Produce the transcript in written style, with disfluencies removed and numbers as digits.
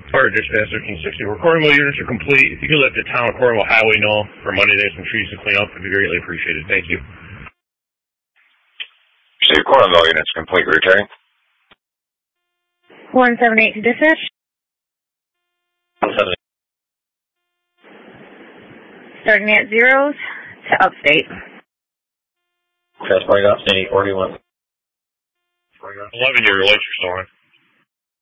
Fire dispatch 1360. Where Cornwall units are complete, if you could let the town of Cornwall Highway know for Monday they have some trees to clean up, it'd be greatly appreciated. Thank you. State Cornwall units complete, returning. 178 to dispatch. 178. Starting at zeros to upstate. Transporting upstate, or do you want? 11, your lights are still on.